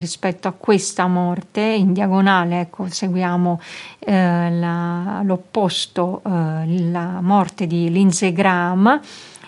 rispetto a questa morte. In diagonale, ecco, seguiamo l'opposto, la morte di Lindsey Graham,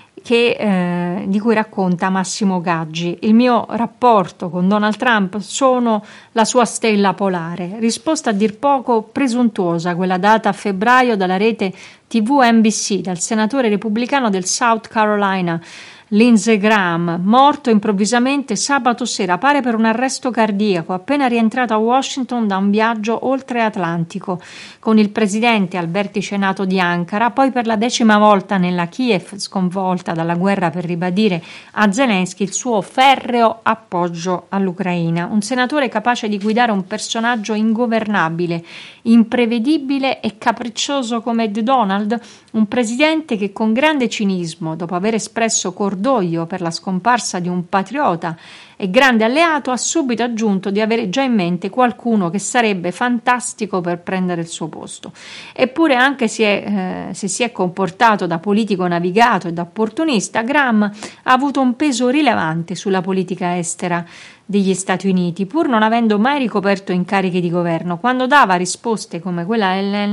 di cui racconta Massimo Gaggi. Il mio rapporto con Donald Trump sono la sua stella polare. Risposta a dir poco presuntuosa, quella data a febbraio dalla rete TV NBC dal senatore repubblicano del South Carolina Lindsey Graham, morto improvvisamente sabato sera, pare per un arresto cardiaco, appena rientrato a Washington da un viaggio oltre Atlantico con il presidente al vertice NATO di Ankara, poi per la 10ª volta nella Kiev sconvolta dalla guerra per ribadire a Zelensky il suo ferreo appoggio all'Ucraina. Un senatore capace di guidare un personaggio ingovernabile, imprevedibile e capriccioso come Ed Donald, un presidente che con grande cinismo, dopo aver espresso cordoglio per la scomparsa di un patriota e grande alleato, ha subito aggiunto di avere già in mente qualcuno che sarebbe fantastico per prendere il suo posto. Eppure, anche se si è comportato da politico navigato e da opportunista, Graham ha avuto un peso rilevante sulla politica estera degli Stati Uniti, pur non avendo mai ricoperto incarichi di governo. Quando dava risposte come quella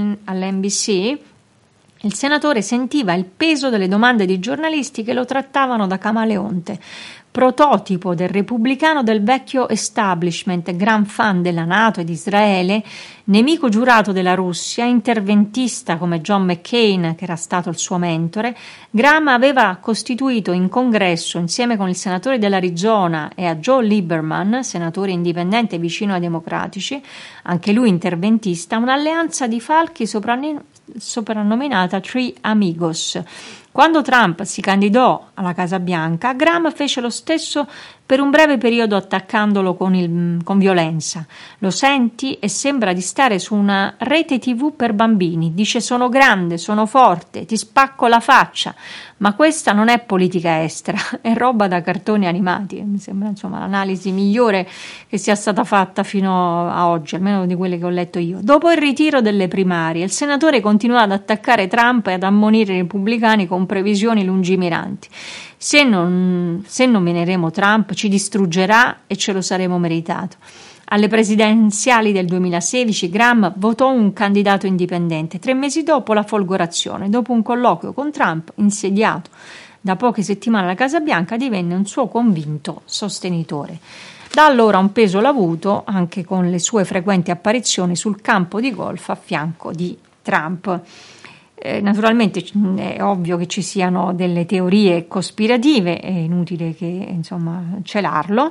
all'NBC, il senatore sentiva il peso delle domande di giornalisti che lo trattavano da camaleonte, prototipo del repubblicano del vecchio establishment, gran fan della NATO e di Israele, nemico giurato della Russia, interventista come John McCain, che era stato il suo mentore. Graham aveva costituito in congresso, insieme con il senatore dell'Arizona e a Joe Lieberman, senatore indipendente vicino ai democratici, anche lui interventista, un'alleanza di falchi soprannominata Three Amigos. Quando Trump si candidò alla Casa Bianca, Graham fece lo stesso per un breve periodo, attaccandolo con violenza. Lo senti e sembra di stare su una rete TV per bambini. Dice: sono grande, sono forte, ti spacco la faccia. Ma questa non è politica estera, è roba da cartoni animati. Mi sembra, insomma, l'analisi migliore che sia stata fatta fino a oggi, almeno di quelle che ho letto io. Dopo il ritiro delle primarie, il senatore continuò ad attaccare Trump e ad ammonire i repubblicani con previsioni lungimiranti. Se nomineremo Trump, ci distruggerà e ce lo saremo meritato. Alle presidenziali del 2016 Graham votò un candidato indipendente. 3 mesi dopo la folgorazione, dopo un colloquio con Trump, insediato da poche settimane alla Casa Bianca, divenne un suo convinto sostenitore. Da allora un peso l'ha avuto anche con le sue frequenti apparizioni sul campo di golf a fianco di Trump. Naturalmente è ovvio che ci siano delle teorie cospirative, è inutile che, insomma, celarlo.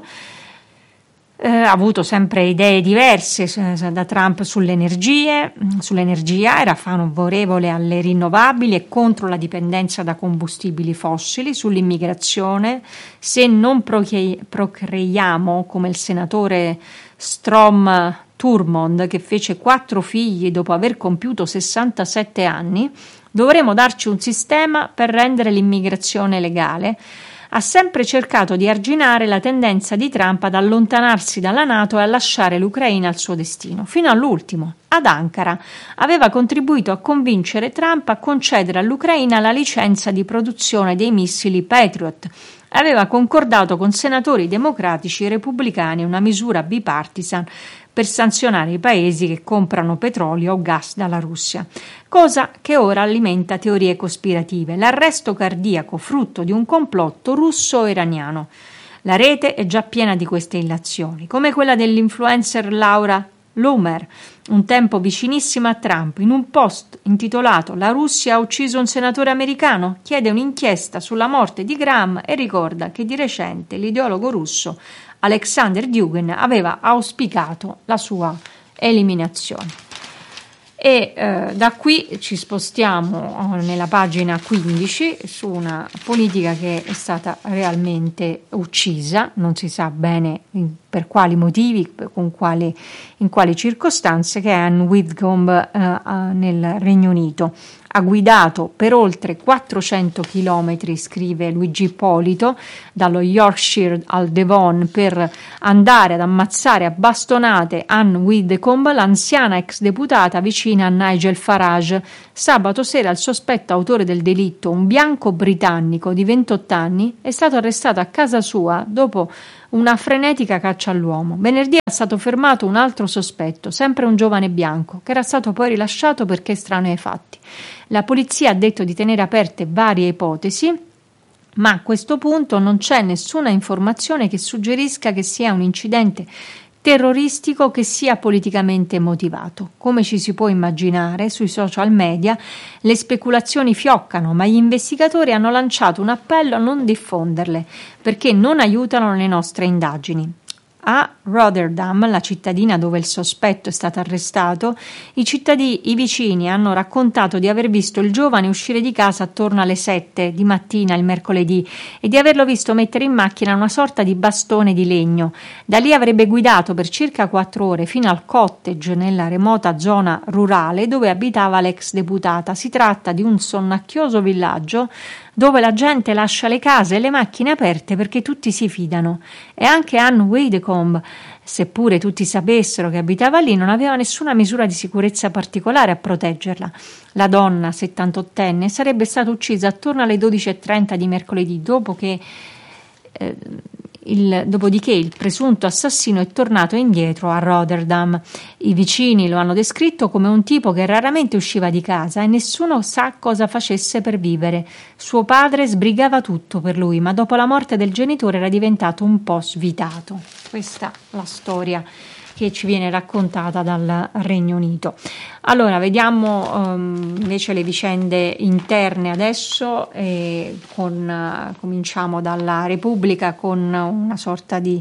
Ha avuto sempre idee diverse da Trump sull'energia, era favorevole alle rinnovabili e contro la dipendenza da combustibili fossili, sull'immigrazione. Se non procreiamo come il senatore Strom Thurmond, che fece 4 figli dopo aver compiuto 67 anni, dovremo darci un sistema per rendere l'immigrazione legale. Ha sempre cercato di arginare la tendenza di Trump ad allontanarsi dalla NATO e a lasciare l'Ucraina al suo destino. Fino all'ultimo, ad Ankara, aveva contribuito a convincere Trump a concedere all'Ucraina la licenza di produzione dei missili Patriot. Aveva concordato con senatori democratici e repubblicani una misura bipartisan per sanzionare i paesi che comprano petrolio o gas dalla Russia, cosa che ora alimenta teorie cospirative. L'arresto cardiaco frutto di un complotto russo-iraniano. La rete è già piena di queste illazioni, come quella dell'influencer Laura Loomer, un tempo vicinissima a Trump. In un post intitolato "La Russia ha ucciso un senatore americano", chiede un'inchiesta sulla morte di Graham e ricorda che di recente l'ideologo russo Alexander Dugin aveva auspicato la sua eliminazione. E da qui ci spostiamo nella pagina 15 su una politica che è stata realmente uccisa, non si sa bene per quali motivi, in quali circostanze, che è Anne Widdecombe nel Regno Unito. Ha guidato per oltre 400 chilometri, scrive Luigi Ippolito, dallo Yorkshire al Devon per andare ad ammazzare a bastonate Anne Widdecombe, l'anziana ex deputata vicina a Nigel Farage. Sabato sera il sospetto autore del delitto, un bianco britannico di 28 anni, è stato arrestato a casa sua dopo una frenetica caccia all'uomo. Venerdì è stato fermato un altro sospetto, sempre un giovane bianco, che era stato poi rilasciato perché estraneo ai fatti. La polizia ha detto di tenere aperte varie ipotesi, ma a questo punto non c'è nessuna informazione che suggerisca che sia un incidente terroristico che sia politicamente motivato. Come ci si può immaginare, sui social media le speculazioni fioccano, ma gli investigatori hanno lanciato un appello a non diffonderle, perché non aiutano le nostre indagini. A Rotterdam, la cittadina dove il sospetto è stato arrestato, i vicini hanno raccontato di aver visto il giovane uscire di casa attorno alle 7 di mattina il mercoledì e di averlo visto mettere in macchina una sorta di bastone di legno. Da lì avrebbe guidato per circa 4 ore fino al cottage nella remota zona rurale dove abitava l'ex deputata. Si tratta di un sonnacchioso villaggio dove la gente lascia le case e le macchine aperte perché tutti si fidano. E anche Anne Widdecombe, seppure tutti sapessero che abitava lì, non aveva nessuna misura di sicurezza particolare a proteggerla. La donna, 78enne, sarebbe stata uccisa attorno alle 12:30 di mercoledì, dopodiché il presunto assassino è tornato indietro a Rotterdam. I vicini lo hanno descritto come un tipo che raramente usciva di casa e nessuno sa cosa facesse per vivere. Suo padre sbrigava tutto per lui, ma dopo la morte del genitore era diventato un po' svitato. Questa è la storia che ci viene raccontata dal Regno Unito. Allora, vediamo invece le vicende interne adesso, cominciamo dalla Repubblica con una sorta di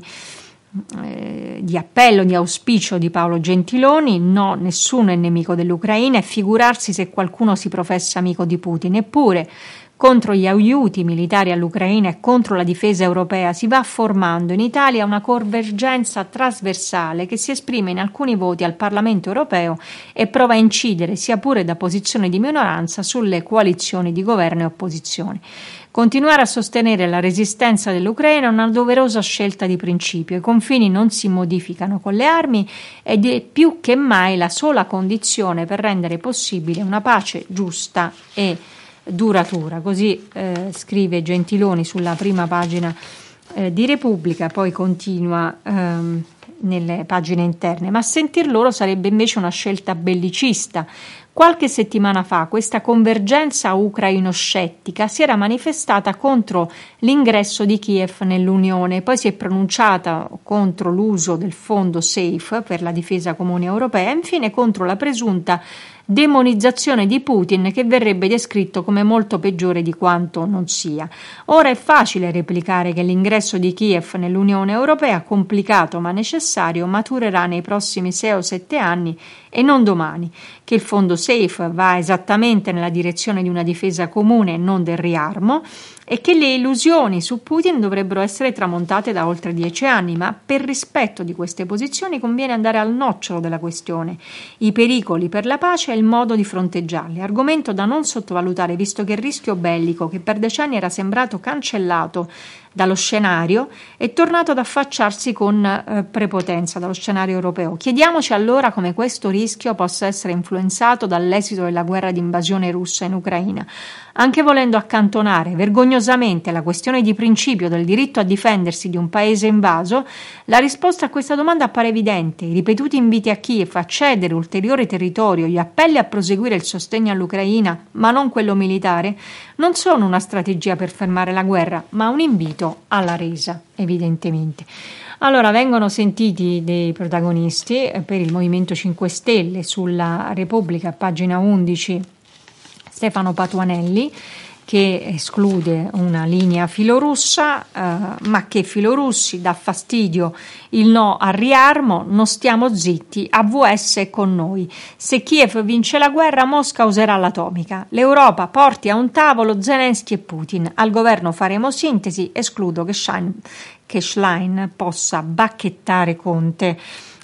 appello, di auspicio di Paolo Gentiloni: no, nessuno è nemico dell'Ucraina e figurarsi se qualcuno si professa amico di Putin. Eppure contro gli aiuti militari all'Ucraina e contro la difesa europea si va formando in Italia una convergenza trasversale che si esprime in alcuni voti al Parlamento europeo e prova a incidere, sia pure da posizione di minoranza, sulle coalizioni di governo e opposizione. Continuare a sostenere la resistenza dell'Ucraina è una doverosa scelta di principio. I confini non si modificano con le armi ed è più che mai la sola condizione per rendere possibile una pace giusta e duratura. Così scrive Gentiloni sulla prima pagina di Repubblica, poi continua nelle pagine interne. Ma a sentir loro sarebbe invece una scelta bellicista. Qualche settimana fa questa convergenza ucraino-scettica si era manifestata contro l'ingresso di Kiev nell'Unione, poi si è pronunciata contro l'uso del fondo SAFE per la difesa comune europea e infine contro la presunta demonizzazione di Putin, che verrebbe descritto come molto peggiore di quanto non sia. Ora è facile replicare che l'ingresso di Kiev nell'Unione Europea, complicato ma necessario, maturerà nei prossimi 6 o 7 anni e non domani, che il fondo SAFE va esattamente nella direzione di una difesa comune e non del riarmo, e che le illusioni su Putin dovrebbero essere tramontate da oltre 10 anni, ma per rispetto di queste posizioni conviene andare al nocciolo della questione, i pericoli per la pace e il modo di fronteggiarli, argomento da non sottovalutare visto che il rischio bellico, che per decenni era sembrato cancellato dallo scenario, è tornato ad affacciarsi con prepotenza dallo scenario europeo. Chiediamoci allora come questo rischio possa essere influenzato dall'esito della guerra di invasione russa in Ucraina. Anche volendo accantonare vergognosamente la questione di principio del diritto a difendersi di un paese invaso, la risposta a questa domanda appare evidente. I ripetuti inviti a Kiev a cedere ulteriore territorio, gli appelli a proseguire il sostegno all'Ucraina, ma non quello militare, non sono una strategia per fermare la guerra, ma un invito alla resa, evidentemente. Allora, vengono sentiti dei protagonisti per il Movimento 5 Stelle sulla Repubblica, pagina 11, Stefano Patuanelli, che esclude una linea filorussa, ma che filorussi dà fastidio il no al riarmo, non stiamo zitti, AWS è con noi. Se Kiev vince la guerra, Mosca userà l'atomica. L'Europa porti a un tavolo Zelensky e Putin. Al governo faremo sintesi, escludo che Schlein possa bacchettare Conte.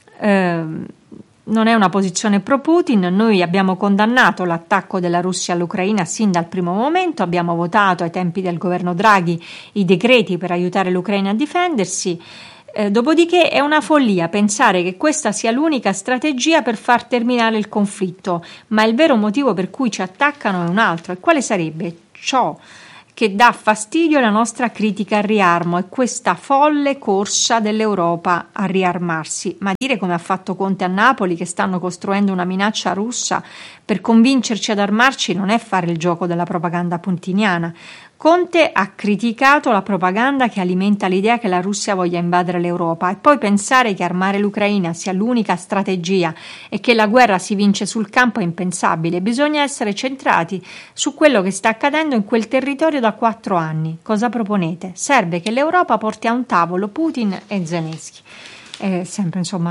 Non è una posizione pro Putin, noi abbiamo condannato l'attacco della Russia all'Ucraina sin dal primo momento, abbiamo votato ai tempi del governo Draghi i decreti per aiutare l'Ucraina a difendersi, dopodiché è una follia pensare che questa sia l'unica strategia per far terminare il conflitto, ma il vero motivo per cui ci attaccano è un altro. E quale sarebbe? Ciò che dà fastidio alla nostra critica al riarmo e questa folle corsa dell'Europa a riarmarsi. Ma dire, come ha fatto Conte a Napoli, che stanno costruendo una minaccia russa per convincerci ad armarci non è fare il gioco della propaganda putiniana. Conte ha criticato la propaganda che alimenta l'idea che la Russia voglia invadere l'Europa, e poi pensare che armare l'Ucraina sia l'unica strategia e che la guerra si vince sul campo è impensabile. Bisogna essere centrati su quello che sta accadendo in quel territorio da 4 anni. Cosa proponete? Serve che l'Europa porti a un tavolo Putin e Zelensky. È sempre, insomma,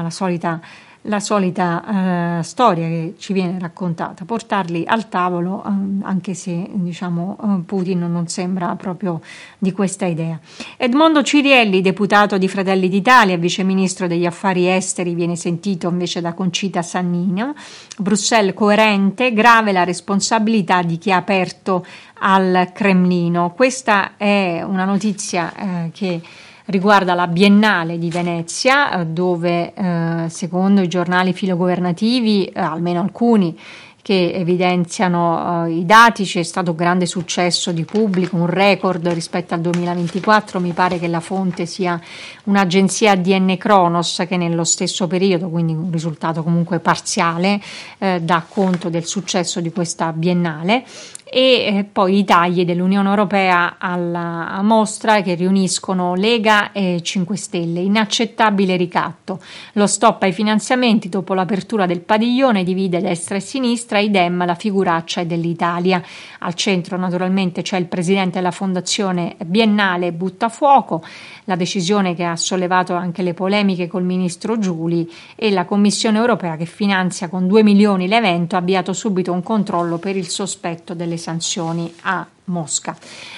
la solita storia che ci viene raccontata, portarli al tavolo, anche se Putin non sembra proprio di questa idea. Edmondo Cirielli, deputato di Fratelli d'Italia, viceministro degli affari esteri, viene sentito invece da Concita Sannino. Bruxelles coerente, grave la responsabilità di chi ha aperto al Cremlino. Questa è una notizia che riguarda la Biennale di Venezia, dove secondo i giornali filogovernativi, almeno alcuni che evidenziano i dati, c'è stato grande successo di pubblico, un record rispetto al 2024. Mi pare che la fonte sia un'agenzia ADN Kronos, che nello stesso periodo, quindi un risultato comunque parziale, dà conto del successo di questa Biennale. E poi i tagli dell'Unione Europea alla mostra, che riuniscono Lega e 5 Stelle. Inaccettabile ricatto. Lo stop ai finanziamenti dopo l'apertura del padiglione divide destra e sinistra, idem la figuraccia è dell'Italia. Al centro naturalmente c'è il presidente della Fondazione Biennale Buttafuoco, la decisione che ha sollevato anche le polemiche col ministro Giuli, e la Commissione Europea, che finanzia con 2 milioni l'evento, ha avviato subito un controllo per il sospetto delle sanzioni a Mosca.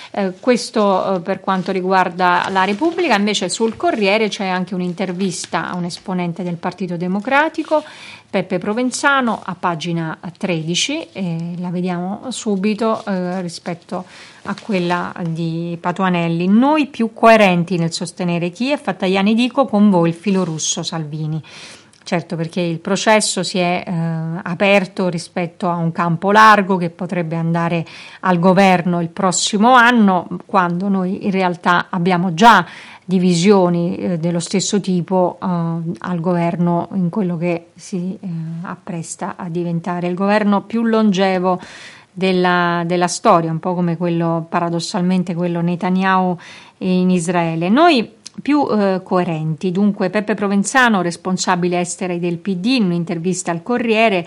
Questo per quanto riguarda la Repubblica. Invece sul Corriere c'è anche un'intervista a un esponente del Partito Democratico, Peppe Provenzano, a pagina 13, la vediamo subito rispetto a quella di Patuanelli. Noi più coerenti nel sostenere Kiev, Tajani dico, con voi il filo russo Salvini. Certo, perché il processo si è aperto rispetto a un campo largo che potrebbe andare al governo il prossimo anno, quando noi in realtà abbiamo già divisioni dello stesso tipo al governo, in quello che si appresta a diventare il governo più longevo della storia, un po' come quello, paradossalmente, quello Netanyahu in Israele. Noi più coerenti. Dunque Peppe Provenzano, responsabile esteri del PD, in un'intervista al Corriere,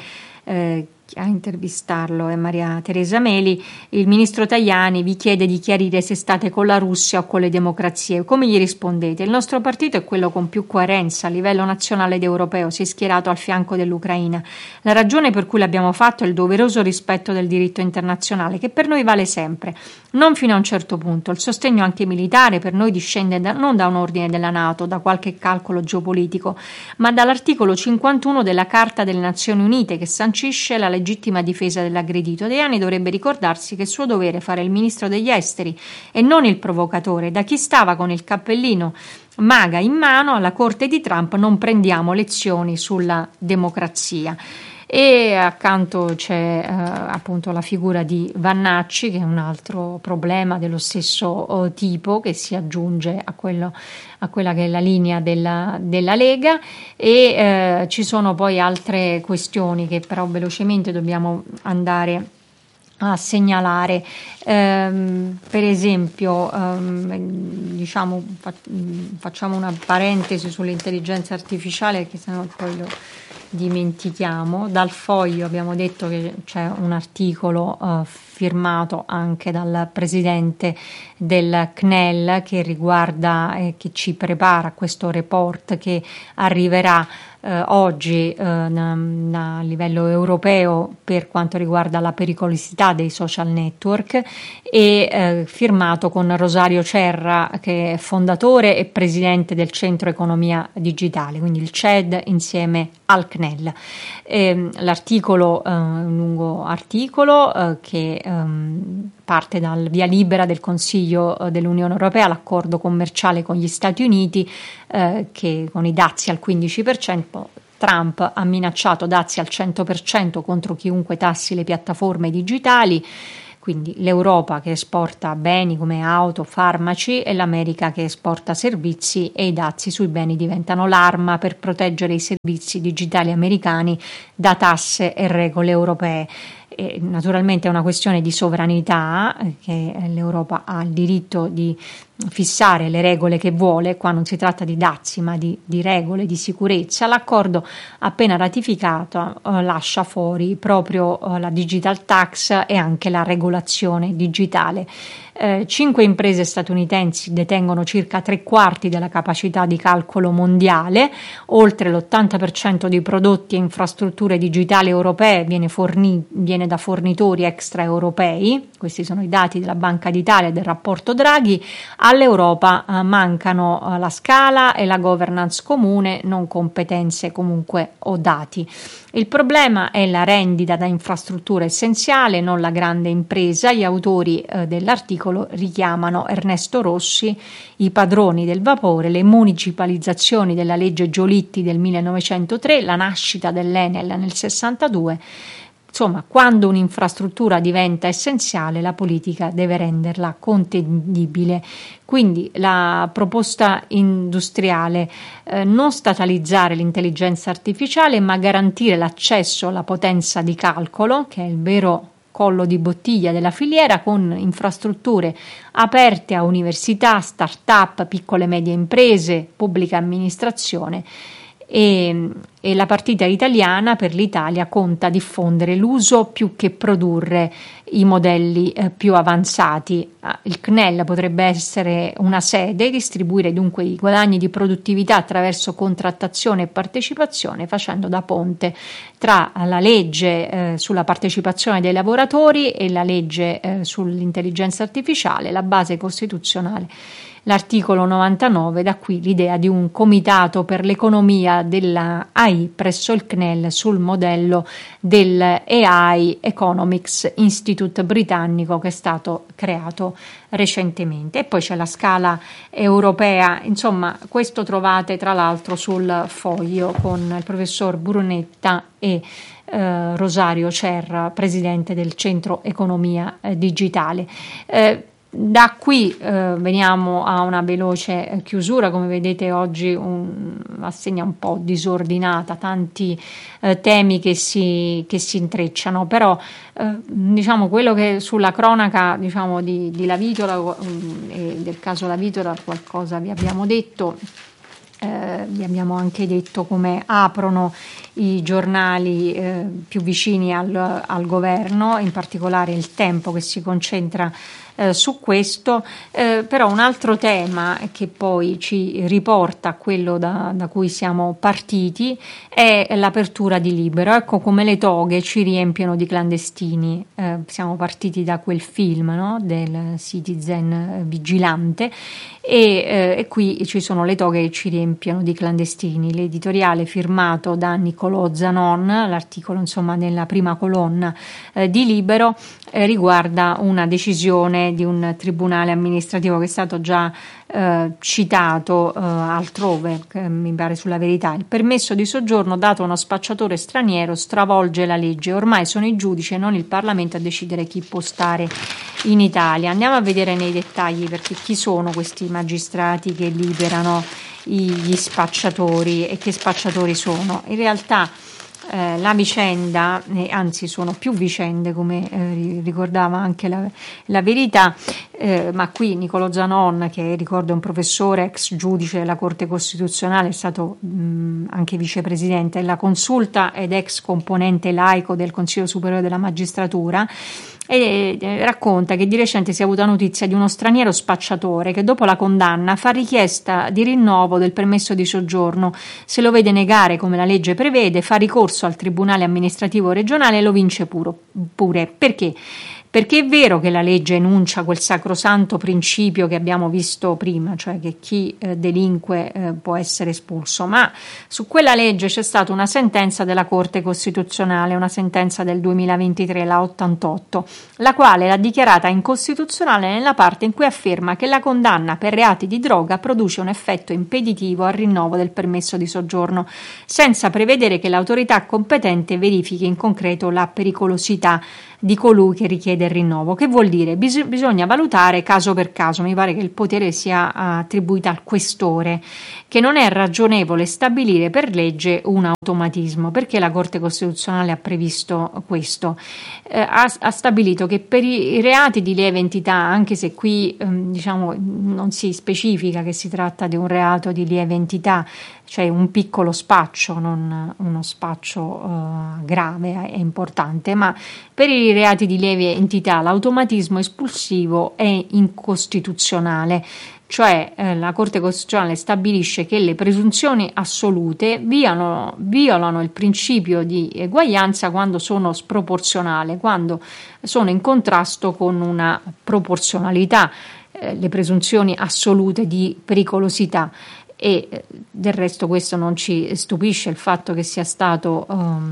a intervistarlo è Maria Teresa Meli. Il ministro Tajani vi chiede di chiarire se state con la Russia o con le democrazie. Come gli rispondete? Il nostro partito è quello con più coerenza a livello nazionale ed europeo, si è schierato al fianco dell'Ucraina. La ragione per cui l'abbiamo fatto è il doveroso rispetto del diritto internazionale, che per noi vale sempre, non fino a un certo punto. Il sostegno anche militare per noi discende non da un ordine della NATO, da qualche calcolo geopolitico, ma dall'articolo 51 della Carta delle Nazioni Unite, che sancisce la legittima difesa dell'aggredito. Tajani dovrebbe ricordarsi che è suo dovere fare il ministro degli esteri e non il provocatore. Da chi stava con il cappellino MAGA in mano alla corte di Trump non prendiamo lezioni sulla democrazia. E accanto c'è appunto la figura di Vannacci, che è un altro problema dello stesso tipo, che si aggiunge a quella che è la linea della Lega, e ci sono poi altre questioni che però velocemente dobbiamo andare a segnalare. Per esempio, facciamo una parentesi sull'intelligenza artificiale, che sennò poi lo dimentichiamo. Dal Foglio abbiamo detto che c'è un articolo firmato anche dal presidente del CNEL, che riguarda che ci prepara questo report che arriverà oggi a livello europeo per quanto riguarda la pericolosità dei social network, e firmato con Rosario Cerra, che è fondatore e presidente del Centro Economia Digitale, quindi il CED insieme al CNEL. L'articolo è un lungo articolo che parte dal via libera del Consiglio dell'Unione Europea, l'accordo commerciale con gli Stati Uniti, che con i dazi al 15%, Trump ha minacciato dazi al 100% contro chiunque tassi le piattaforme digitali. quindi l'Europa che esporta beni come auto, farmaci e l'America che esporta servizi, e i dazi sui beni diventano l'arma per proteggere i servizi digitali americani da tasse e regole europee. E naturalmente è una questione di sovranità, che l'Europa ha il diritto di fissare le regole che vuole. Qua non si tratta di dazi ma di regole di sicurezza. L'accordo appena ratificato lascia fuori proprio la digital tax e anche la regolazione digitale. 5 imprese statunitensi detengono circa 3/4 della capacità di calcolo mondiale, oltre l'80% dei prodotti e infrastrutture digitali europee viene da fornitori extraeuropei. Questi sono i dati della Banca d'Italia e del rapporto Draghi. All'Europa mancano la scala e la governance comune, non competenze comunque o dati. Il problema è la rendita da infrastruttura essenziale, non la grande impresa. Gli autori dell'articolo richiamano Ernesto Rossi, i padroni del vapore, le municipalizzazioni della legge Giolitti del 1903, la nascita dell'Enel nel 62. Insomma, quando un'infrastruttura diventa essenziale, la politica deve renderla contendibile. Quindi la proposta industriale, non statalizzare l'intelligenza artificiale, ma garantire l'accesso alla potenza di calcolo, che è il vero collo di bottiglia della filiera, con infrastrutture aperte a università, start-up, piccole e medie imprese, pubblica amministrazione. E la partita italiana per l'Italia conta diffondere l'uso più che produrre i modelli più avanzati. Il CNEL potrebbe essere una sede, distribuire dunque i guadagni di produttività attraverso contrattazione e partecipazione, facendo da ponte tra la legge sulla partecipazione dei lavoratori e la legge sull'intelligenza artificiale, la base costituzionale. L'articolo 99, da qui l'idea di un comitato per l'economia della AI presso il CNEL sul modello del AI Economics Institute britannico, che è stato creato recentemente. E poi c'è la scala europea. Insomma, questo trovate tra l'altro sul Foglio con il professor Brunetta e Rosario Cerra, presidente del Centro Economia Digitale. Da qui veniamo a una veloce chiusura. Come vedete oggi assegna un po' disordinata, tanti temi che si intrecciano, però diciamo quello che sulla cronaca di Lavitola e del caso Lavitola qualcosa vi abbiamo detto. Vi abbiamo anche detto come aprono i giornali più vicini al governo, in particolare Il Tempo, che si concentra su questo, però un altro tema che poi ci riporta a quello da cui siamo partiti è l'apertura di Libero. Ecco come le toghe ci riempiono di clandestini. Siamo partiti da quel film, no? Del Citizen vigilante, e qui ci sono le toghe che ci riempiono di clandestini. L'editoriale firmato da Niccolò Zanon, l'articolo insomma nella prima colonna di Libero, riguarda una decisione di un tribunale amministrativo che è stato già citato altrove, mi pare sulla Verità. Il permesso di soggiorno dato a uno spacciatore straniero stravolge la legge, ormai sono i giudici e non il Parlamento a decidere chi può stare in Italia. Andiamo a vedere nei dettagli, perché chi sono questi magistrati che liberano gli spacciatori e che spacciatori sono. In realtà la vicenda, anzi sono più vicende come ricordava anche la Verità, ma qui Niccolò Zanon, che ricordo è un professore ex giudice della Corte Costituzionale, è stato anche vicepresidente della Consulta ed ex componente laico del Consiglio Superiore della Magistratura, e racconta che di recente si è avuta notizia di uno straniero spacciatore che dopo la condanna fa richiesta di rinnovo del permesso di soggiorno, se lo vede negare come la legge prevede, fa ricorso al Tribunale Amministrativo Regionale e lo vince pure. Perché? Perché è vero che la legge enuncia quel sacrosanto principio che abbiamo visto prima, cioè che chi delinque può essere espulso, ma su quella legge c'è stata una sentenza della Corte Costituzionale, una sentenza del 2023, la 88, la quale l'ha dichiarata incostituzionale nella parte in cui afferma che la condanna per reati di droga produce un effetto impeditivo al rinnovo del permesso di soggiorno, senza prevedere che l'autorità competente verifichi in concreto la pericolosità di colui che richiede del rinnovo. Che vuol dire? Bisogna valutare caso per caso. Mi pare che il potere sia attribuito al questore, che non è ragionevole stabilire per legge un automatismo, perché la Corte Costituzionale ha previsto questo. Ha stabilito che per i reati di lieve entità, anche se qui diciamo non si specifica che si tratta di un reato di lieve entità, cioè un piccolo spaccio, non uno spaccio grave e importante, ma per i reati di lieve entità l'automatismo espulsivo è incostituzionale, cioè la Corte Costituzionale stabilisce che le presunzioni assolute violano il principio di eguaglianza quando sono sproporzionali, quando sono in contrasto con una proporzionalità, le presunzioni assolute di pericolosità. E del resto questo non ci stupisce, il fatto che sia stato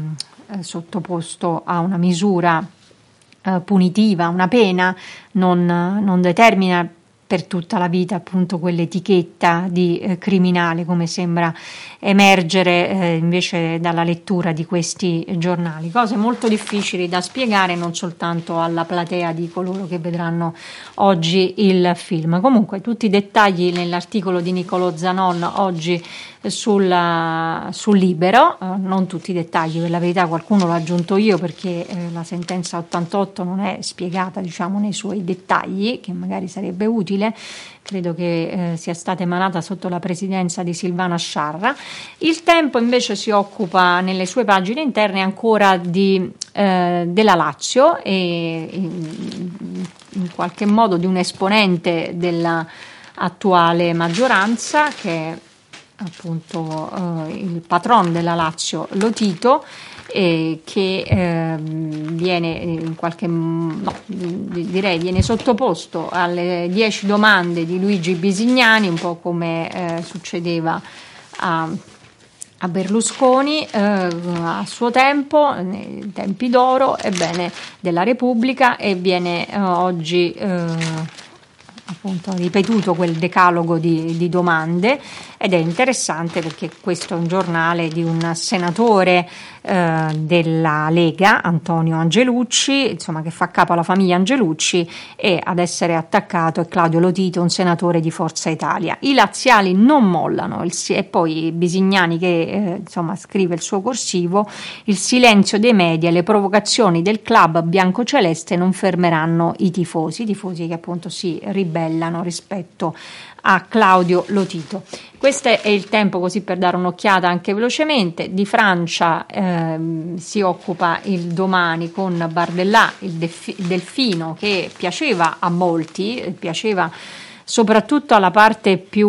sottoposto a una misura punitiva, una pena, non determina per tutta la vita appunto quell'etichetta di criminale, come sembra emergere invece dalla lettura di questi giornali. Cose molto difficili da spiegare non soltanto alla platea di coloro che vedranno oggi il film. Comunque tutti i dettagli nell'articolo di Niccolò Zanon oggi sul Libero, non tutti i dettagli, per la verità qualcuno l'ho aggiunto io perché la sentenza 88 non è spiegata diciamo nei suoi dettagli, che magari sarebbe utile. Credo che sia stata emanata sotto la presidenza di Silvana Sciarra. Il Tempo invece si occupa nelle sue pagine interne ancora della Lazio e in qualche modo di un esponente della attuale maggioranza, che è appunto il patron della Lazio, Lotito, che viene in qualche viene sottoposto alle 10 domande di Luigi Bisignani, un po' come succedeva a Berlusconi a suo tempo, nei tempi d'oro della Repubblica, e viene oggi appunto ripetuto quel decalogo di domande, ed è interessante perché questo è un giornale di un senatore della Lega, Antonio Angelucci, insomma, che fa capo alla famiglia Angelucci, e ad essere attaccato è Claudio Lotito, un senatore di Forza Italia. I laziali non mollano, e poi Bisignani che insomma scrive il suo corsivo: il silenzio dei media e le provocazioni del club biancoceleste non fermeranno i tifosi che appunto si ribellano rispetto a Claudio Lotito. Questo è il Tempo, così per dare un'occhiata anche velocemente. Di Francia si occupa il Domani con Bardella, il delfino, che piaceva a molti, piaceva soprattutto alla parte più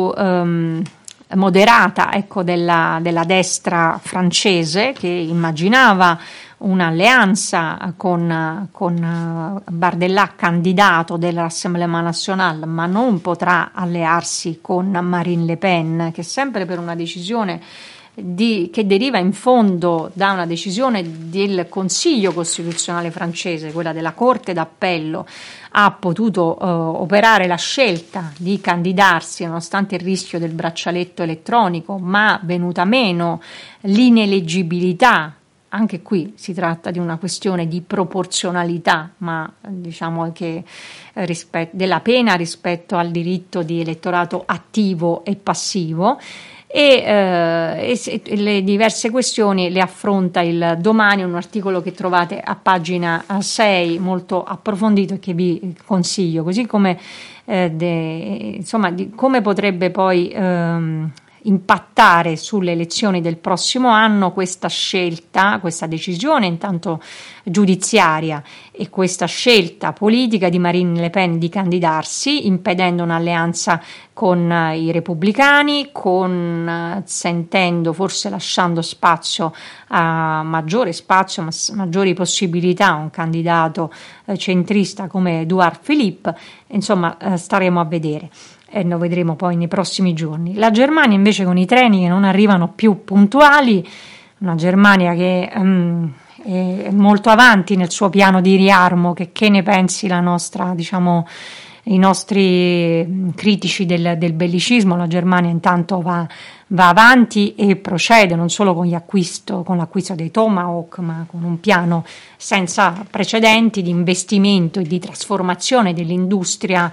moderata, ecco, della destra francese, che immaginava un'alleanza con Bardella, candidato della Rassemblement National, ma non potrà allearsi con Marine Le Pen, che sempre per una decisione che deriva in fondo da una decisione del Consiglio Costituzionale francese, quella della Corte d'Appello, ha potuto operare la scelta di candidarsi nonostante il rischio del braccialetto elettronico, ma venuta meno l'ineleggibilità. Anche qui si tratta di una questione di proporzionalità, ma diciamo che della pena rispetto al diritto di elettorato attivo e passivo, e le diverse questioni le affronta il Domani, un articolo che trovate a pagina 6 molto approfondito e che vi consiglio, così come insomma di come potrebbe poi impattare sulle elezioni del prossimo anno questa scelta, questa decisione intanto giudiziaria e questa scelta politica di Marine Le Pen di candidarsi, impedendo un'alleanza con i repubblicani, sentendo, forse lasciando spazio a maggiori possibilità a un candidato centrista come Édouard Philippe. Insomma, staremo a vedere. E lo vedremo poi nei prossimi giorni. La Germania invece, con i treni che non arrivano più puntuali, una Germania che è molto avanti nel suo piano di riarmo, che ne pensi la nostra, diciamo, i nostri critici del bellicismo. La Germania intanto va va avanti e procede non solo con l'acquisto dei Tomahawk, ma con un piano senza precedenti di investimento e di trasformazione dell'industria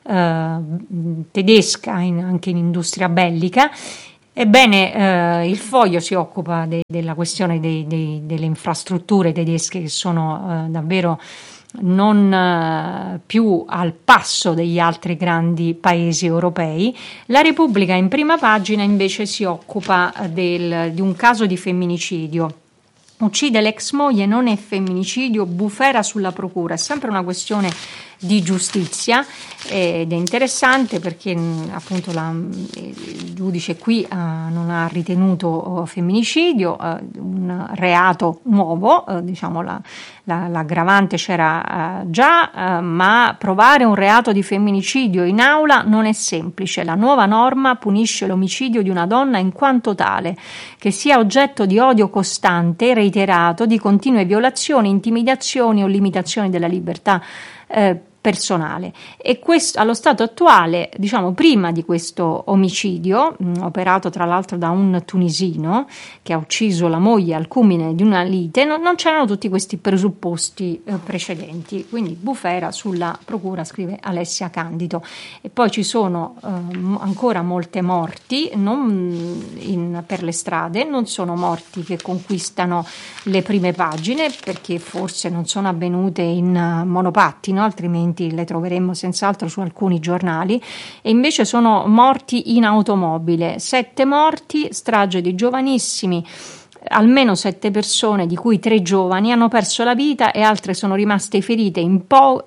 tedesca anche in industria bellica. Ebbene, il Foglio si occupa della questione delle infrastrutture tedesche, che sono davvero non più al passo degli altri grandi paesi europei. La Repubblica in prima pagina invece si occupa di un caso di femminicidio. Uccide l'ex moglie, non è femminicidio, bufera sulla procura. È sempre una questione di giustizia ed è interessante perché appunto il giudice qui non ha ritenuto femminicidio, un reato nuovo, diciamo l'aggravante c'era già, ma provare un reato di femminicidio in aula non è semplice. La nuova norma punisce l'omicidio di una donna in quanto tale, che sia oggetto di odio costante, reiterato, di continue violazioni, intimidazioni o limitazioni della libertà personale. E questo allo stato attuale, diciamo prima di questo omicidio operato tra l'altro da un tunisino che ha ucciso la moglie al culmine di una lite, non c'erano tutti questi presupposti precedenti, quindi bufera sulla procura, scrive Alessia Candido. E poi ci sono ancora molte morti per le strade, non sono morti che conquistano le prime pagine perché forse non sono avvenute in monopattino, altrimenti le troveremmo senz'altro su alcuni giornali, e invece sono morti in automobile. 7 morti, strage di giovanissimi, almeno 7 persone, di cui 3 giovani, hanno perso la vita e altre sono rimaste ferite in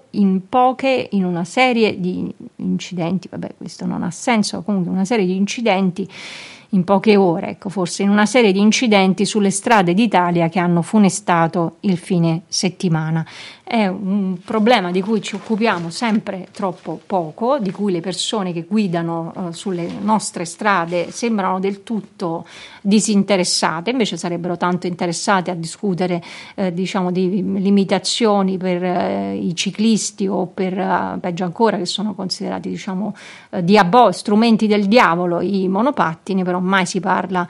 una serie di incidenti. Vabbè, questo non ha senso, comunque una serie di incidenti in poche ore, ecco, forse in una serie di incidenti sulle strade d'Italia che hanno funestato il fine settimana. È un problema di cui ci occupiamo sempre troppo poco, di cui le persone che guidano sulle nostre strade sembrano del tutto disinteressate, invece sarebbero tanto interessate a discutere diciamo di limitazioni per i ciclisti o per peggio ancora, che sono considerati diciamo strumenti del diavolo, i monopattini. Però mai si parla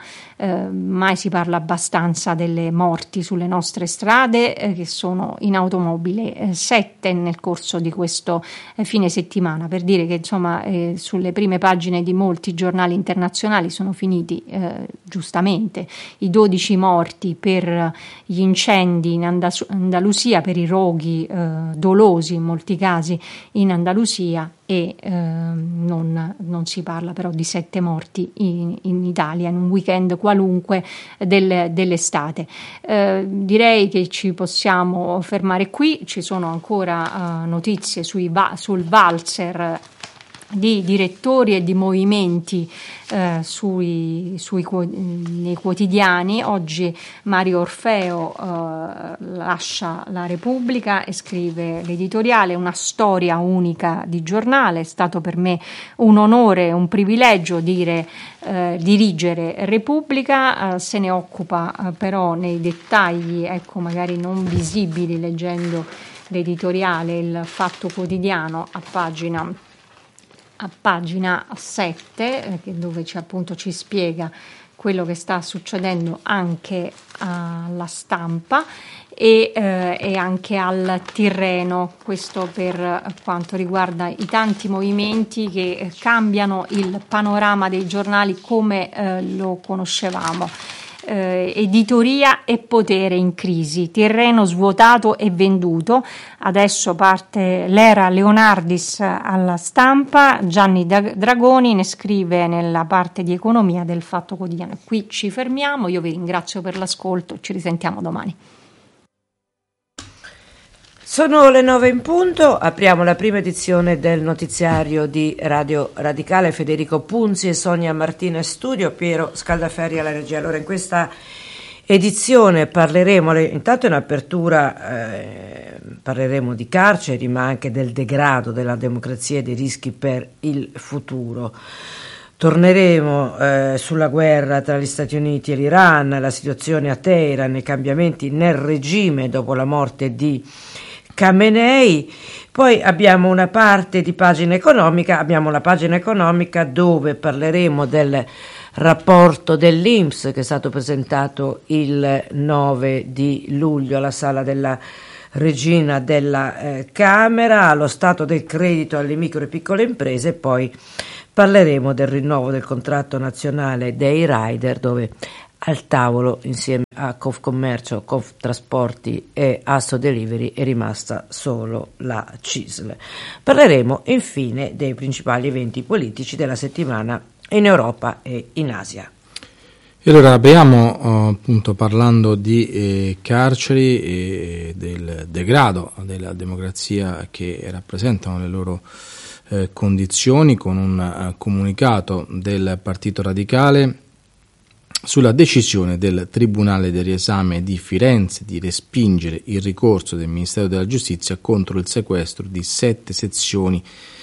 abbastanza delle morti sulle nostre strade che sono in automobile, 7 nel corso di questo fine settimana, per dire che insomma sulle prime pagine di molti giornali internazionali sono finiti giustamente i 12 morti per gli incendi in Andalusia, per i roghi dolosi in molti casi in Andalusia, e non si parla però di 7 morti in Italia in un weekend qualunque dell'estate. Direi che ci possiamo fermare qui. Ci sono ancora notizie sul valzer di direttori e di movimenti nei quotidiani. Oggi Mario Orfeo lascia la Repubblica e scrive l'editoriale Una storia unica di giornale. È stato per me un onore, un privilegio dirigere Repubblica. Se ne occupa però nei dettagli, ecco, magari non visibili leggendo l'editoriale, il Fatto Quotidiano a pagina 7, dove ci spiega quello che sta succedendo anche alla Stampa e anche al Tirreno. Questo per quanto riguarda i tanti movimenti che cambiano il panorama dei giornali come lo conoscevamo. Editoria e potere in crisi, Tirreno svuotato e venduto. Adesso parte l'era Leonardis alla Stampa. Gianni Dragoni ne scrive nella parte di economia del Fatto Quotidiano. Qui ci fermiamo, io vi ringrazio per l'ascolto, ci risentiamo domani. Sono le 9 in punto, apriamo la prima edizione del notiziario di Radio Radicale. Federico Punzi e Sonia Martina in studio, Piero Scaldaferri alla regia. Allora, in questa edizione parleremo, intanto in apertura parleremo di carceri, ma anche del degrado della democrazia e dei rischi per il futuro. Torneremo sulla guerra tra gli Stati Uniti e l'Iran, la situazione a Teheran, i cambiamenti nel regime dopo la morte di Khamenei. Poi abbiamo una parte di pagina economica, abbiamo la pagina economica dove parleremo del rapporto dell'INPS che è stato presentato il 9 di luglio alla Sala della Regina della Camera, allo stato del credito alle micro e piccole imprese, e poi parleremo del rinnovo del contratto nazionale dei rider, dove al tavolo insieme a Confcommercio, Conftrasporti e Asso Delivery è rimasta solo la CISL. Parleremo infine dei principali eventi politici della settimana in Europa e in Asia. E allora apriamo appunto parlando di carceri e del degrado della democrazia che rappresentano le loro condizioni, con un comunicato del Partito Radicale sulla decisione del Tribunale del Riesame di Firenze di respingere il ricorso del Ministero della Giustizia contro il sequestro di 7 sezioni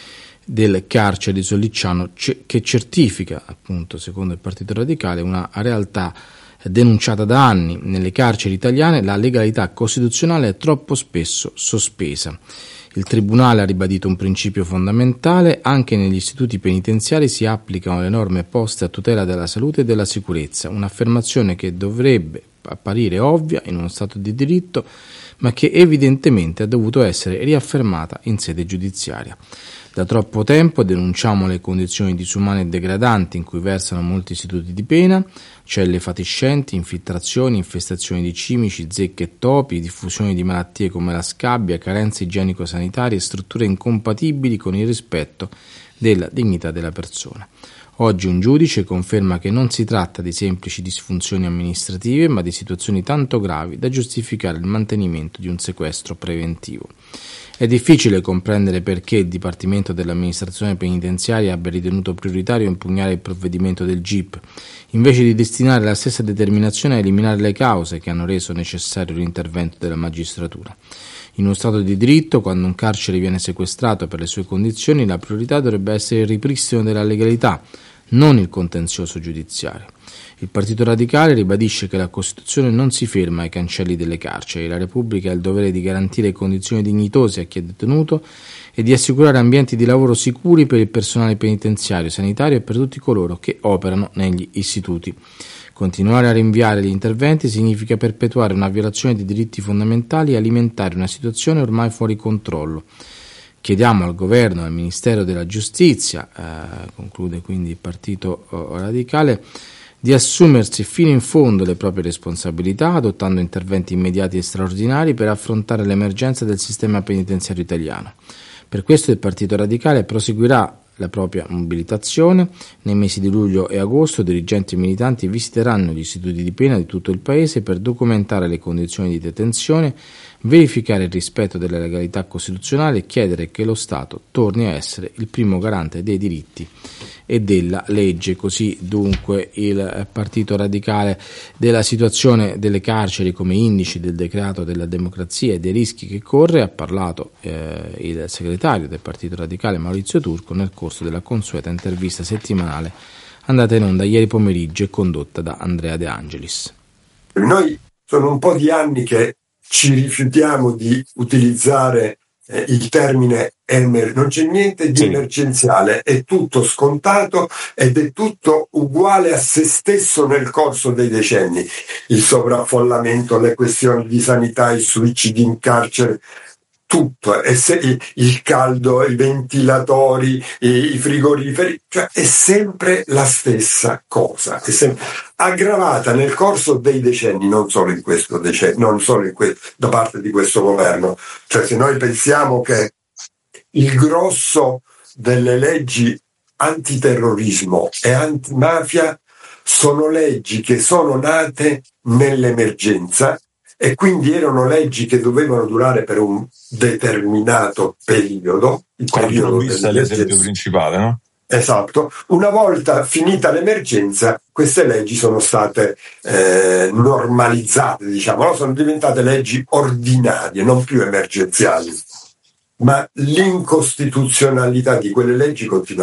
del carcere di Sollicciano, che certifica, appunto, secondo il Partito Radicale, una realtà denunciata da anni. Nelle carceri italiane la legalità costituzionale è troppo spesso sospesa. Il Tribunale ha ribadito un principio fondamentale: anche negli istituti penitenziari si applicano le norme poste a tutela della salute e della sicurezza, un'affermazione che dovrebbe apparire ovvia in uno Stato di diritto, ma che evidentemente ha dovuto essere riaffermata in sede giudiziaria. Da troppo tempo denunciamo le condizioni disumane e degradanti in cui versano molti istituti di pena: celle fatiscenti, infiltrazioni, infestazioni di cimici, zecche e topi, diffusione di malattie come la scabbia, carenze igienico-sanitarie e strutture incompatibili con il rispetto della dignità della persona. Oggi un giudice conferma che non si tratta di semplici disfunzioni amministrative, ma di situazioni tanto gravi da giustificare il mantenimento di un sequestro preventivo. È difficile comprendere perché il Dipartimento dell'Amministrazione Penitenziaria abbia ritenuto prioritario impugnare il provvedimento del GIP, invece di destinare la stessa determinazione a eliminare le cause che hanno reso necessario l'intervento della magistratura. In uno Stato di diritto, quando un carcere viene sequestrato per le sue condizioni, la priorità dovrebbe essere il ripristino della legalità, non il contenzioso giudiziario. Il Partito Radicale ribadisce che la Costituzione non si ferma ai cancelli delle carceri. La Repubblica ha il dovere di garantire condizioni dignitose a chi è detenuto e di assicurare ambienti di lavoro sicuri per il personale penitenziario, sanitario e per tutti coloro che operano negli istituti. Continuare a rinviare gli interventi significa perpetuare una violazione di diritti fondamentali e alimentare una situazione ormai fuori controllo. Chiediamo al Governo e al Ministero della Giustizia, conclude quindi il Partito Radicale, di assumersi fino in fondo le proprie responsabilità, adottando interventi immediati e straordinari per affrontare l'emergenza del sistema penitenziario italiano. Per questo il Partito Radicale proseguirà la propria mobilitazione. Nei mesi di luglio e agosto dirigenti e militanti visiteranno gli istituti di pena di tutto il Paese per documentare le condizioni di detenzione, verificare il rispetto della legalità costituzionale e chiedere che lo Stato torni a essere il primo garante dei diritti e della legge. Così dunque il Partito Radicale della situazione delle carceri come indice del degrado della democrazia e dei rischi che corre ha parlato il segretario del Partito Radicale Maurizio Turco nel corso della consueta intervista settimanale andata in onda ieri pomeriggio e condotta da Andrea De Angelis. Noi sono un po' di anni che ci rifiutiamo di utilizzare il termine non c'è niente di emergenziale, è tutto scontato ed è tutto uguale a se stesso nel corso dei decenni. Il sovraffollamento, le questioni di sanità, i suicidi in carcere, tutto, il caldo, i ventilatori, i frigoriferi, cioè è sempre la stessa cosa, è sempre aggravata nel corso dei decenni, non solo in questo decennio, non solo da parte di questo governo. Cioè, se noi pensiamo che il grosso delle leggi antiterrorismo e antimafia sono leggi che sono nate nell'emergenza, e quindi erano leggi che dovevano durare per un determinato periodo. Il periodo è l'esempio principale, no? Esatto. Una volta finita l'emergenza, queste leggi sono state normalizzate, diciamo, no? Sono diventate leggi ordinarie, non più emergenziali. Ma l'incostituzionalità di quelle leggi continua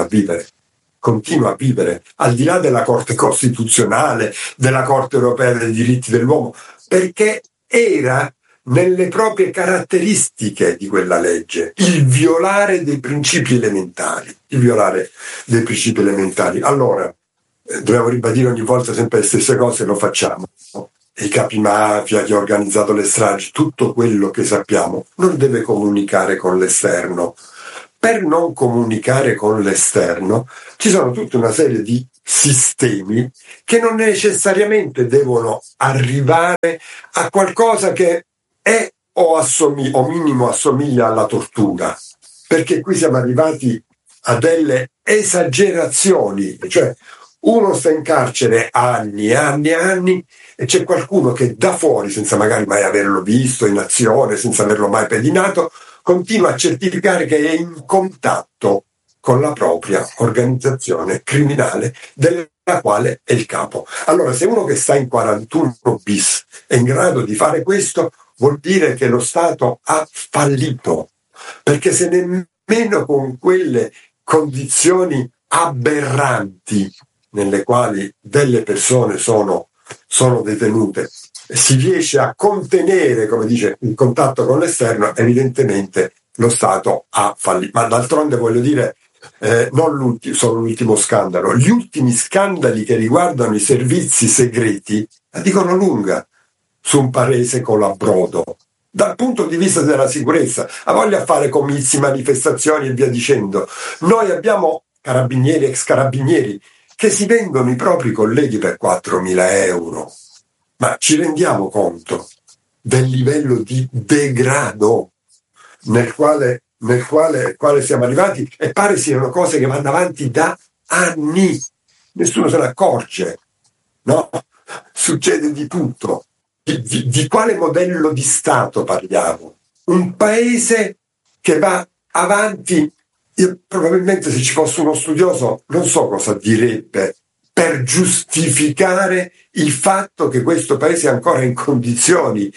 a vivere, al di là della Corte Costituzionale, della Corte Europea dei Diritti dell'Uomo, perché era nelle proprie caratteristiche di quella legge il violare dei principi elementari. Allora, dobbiamo ribadire ogni volta sempre le stesse cose, lo facciamo. I capi mafia, chi ha organizzato le stragi, tutto quello che sappiamo non deve comunicare con l'esterno. Per non comunicare con l'esterno ci sono tutta una serie di sistemi che non necessariamente devono arrivare a qualcosa che è o minimo assomiglia alla tortura, perché qui siamo arrivati a delle esagerazioni, cioè uno sta in carcere anni e anni e anni e c'è qualcuno che da fuori, senza magari mai averlo visto in azione, senza averlo mai pedinato, continua a certificare che è in contatto con la propria organizzazione criminale della quale è il capo. Allora, se uno che sta in 41 bis è in grado di fare questo, vuol dire che lo Stato ha fallito, perché se nemmeno con quelle condizioni aberranti nelle quali delle persone sono detenute si riesce a contenere, come dice, il contatto con l'esterno, evidentemente lo Stato ha fallito. Ma d'altronde voglio dire, non solo l'ultimo scandalo, gli ultimi scandali che riguardano i servizi segreti la dicono lunga su un paese colabrodo. Dal punto di vista della sicurezza, ha voglia di fare comizi, manifestazioni e via dicendo. Noi abbiamo carabinieri, ex carabinieri, che si vendono i propri colleghi per 4.000 euro. Ma ci rendiamo conto del livello di degrado nel quale siamo arrivati, e pare siano cose che vanno avanti da anni. Nessuno se ne accorge, no? Succede di tutto. Di quale modello di Stato parliamo? Un paese che va avanti. Io, probabilmente, se ci fosse uno studioso, non so cosa direbbe per giustificare il fatto che questo paese è ancora in condizioni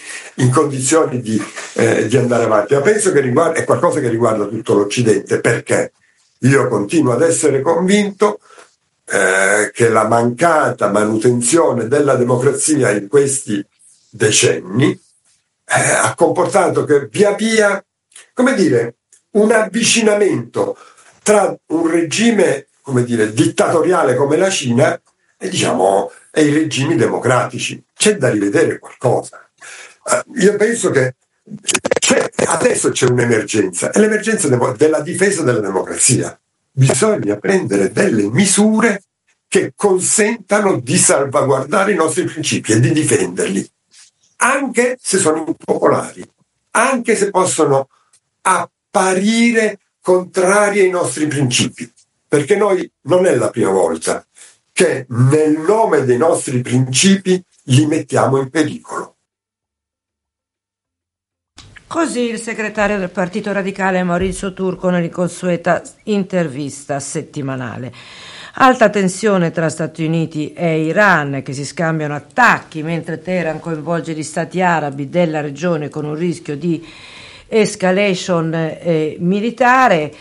di andare avanti. Ma penso che è qualcosa che riguarda tutto l'Occidente, perché io continuo ad essere convinto che la mancata manutenzione della democrazia in questi decenni ha comportato che via via, come dire, un avvicinamento tra un regime, come dire, dittatoriale come la Cina e i regimi democratici. C'è da rivedere qualcosa. Io penso che adesso c'è un'emergenza, è l'emergenza della difesa della democrazia. Bisogna prendere delle misure che consentano di salvaguardare i nostri principi e di difenderli, anche se sono impopolari, anche se possono apparire contrari ai nostri principi, perché noi non è la prima volta che nel nome dei nostri principi li mettiamo in pericolo. Così il segretario del Partito Radicale Maurizio Turco nell'inconsueta intervista settimanale. Alta tensione tra Stati Uniti e Iran che si scambiano attacchi mentre Teheran coinvolge gli stati arabi della regione con un rischio di escalation militare.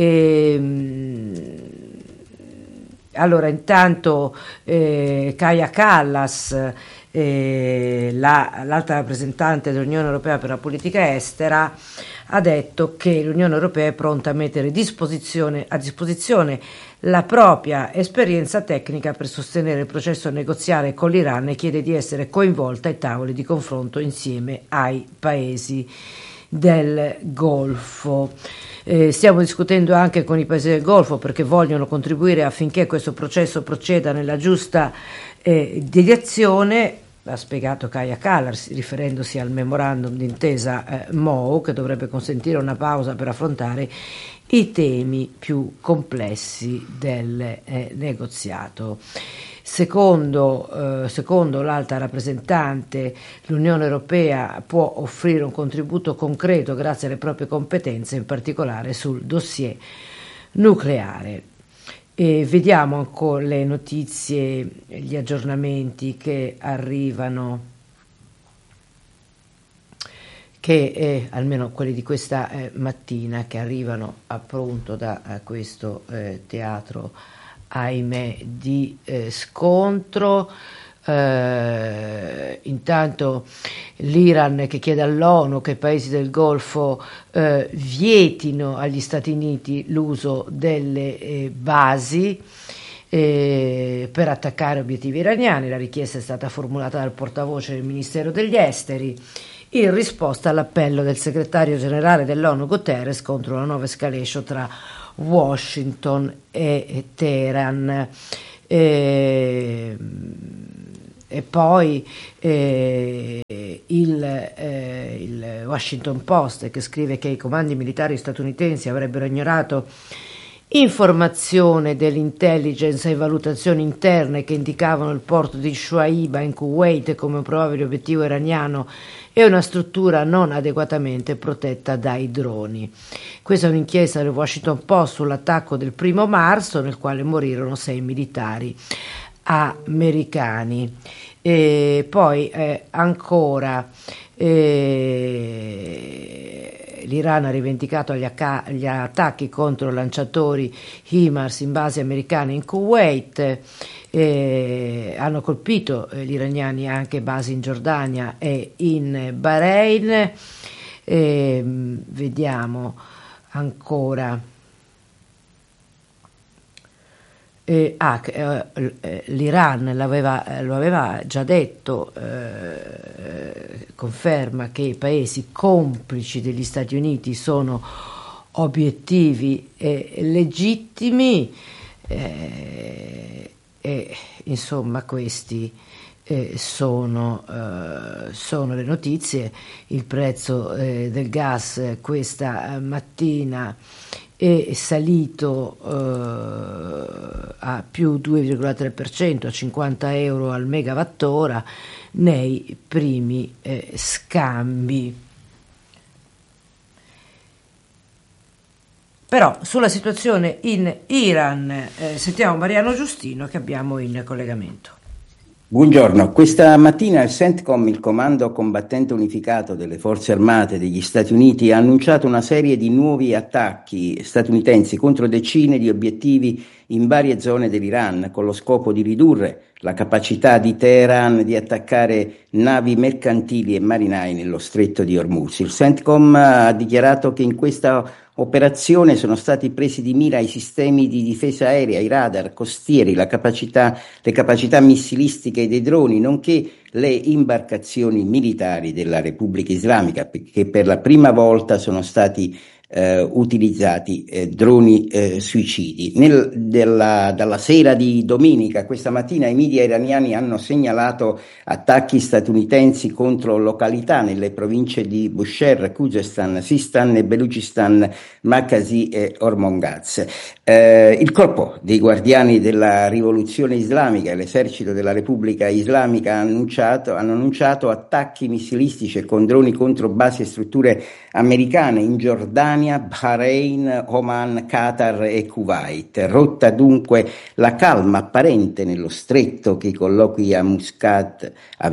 Allora, intanto Kaja Kallas, l'alta rappresentante dell'Unione Europea per la politica estera, ha detto che l'Unione Europea è pronta a mettere a disposizione la propria esperienza tecnica per sostenere il processo negoziale con l'Iran e chiede di essere coinvolta ai tavoli di confronto insieme ai paesi del Golfo. Stiamo discutendo anche con i paesi del Golfo perché vogliono contribuire affinché questo processo proceda nella giusta direzione, ha spiegato Kaja Kallas riferendosi al memorandum d'intesa MOU, che dovrebbe consentire una pausa per affrontare i temi più complessi del negoziato. Secondo l'alta rappresentante, l'Unione Europea può offrire un contributo concreto grazie alle proprie competenze, in particolare sul dossier nucleare. E vediamo ancora le notizie, gli aggiornamenti che arrivano, almeno quelli di questa mattina, che arrivano appunto da questo teatro, ahimè, di scontro. Intanto l'Iran che chiede all'ONU che i paesi del Golfo vietino agli Stati Uniti l'uso delle basi. per attaccare obiettivi iraniani. La richiesta è stata formulata dal portavoce del Ministero degli Esteri in risposta all'appello del segretario generale dell'ONU Guterres contro la nuova escalation tra Washington e Teheran. E poi il Washington Post, che scrive che i comandi militari statunitensi avrebbero ignorato informazione dell'intelligence e valutazioni interne che indicavano il porto di Shuaiba in Kuwait come un probabile obiettivo iraniano e una struttura non adeguatamente protetta dai droni. Questa è un'inchiesta del Washington Post sull'attacco del 1 marzo nel quale morirono 6 militari americani. E poi ancora l'Iran ha rivendicato gli attacchi contro lanciatori HIMARS in basi americane in Kuwait. Hanno colpito gli iraniani anche basi in Giordania e in Bahrain. Vediamo ancora. L'Iran lo aveva già detto, conferma che i paesi complici degli Stati Uniti sono obiettivi legittimi, insomma questi sono le notizie. Il prezzo del gas questa mattina è salito a più 2,3%, a 50 euro al megawattora nei primi scambi. Però sulla situazione in Iran sentiamo Mariano Giustino che abbiamo in collegamento. Buongiorno, questa mattina il CENTCOM, il Comando Combattente Unificato delle Forze Armate degli Stati Uniti, ha annunciato una serie di nuovi attacchi statunitensi contro decine di obiettivi in varie zone dell'Iran, con lo scopo di ridurre la capacità di Teheran di attaccare navi mercantili e marinai nello stretto di Hormuz. Il CENTCOM ha dichiarato che in questa operazione sono stati presi di mira i sistemi di difesa aerea, i radar costieri, le capacità missilistiche dei droni, nonché le imbarcazioni militari della Repubblica Islamica, che per la prima volta sono stati utilizzati droni suicidi. Dalla sera di domenica, questa mattina, i media iraniani hanno segnalato attacchi statunitensi contro località nelle province di Bushehr, Khuzestan, Sistan e Belucistan, Markazi e Hormongaz. Il corpo dei guardiani della rivoluzione islamica e l'esercito della Repubblica Islamica hanno annunciato attacchi missilistici con droni contro basi e strutture americane in Giordania, Bahrain, Oman, Qatar e Kuwait. Rotta dunque la calma apparente nello stretto che i colloqui a Muscat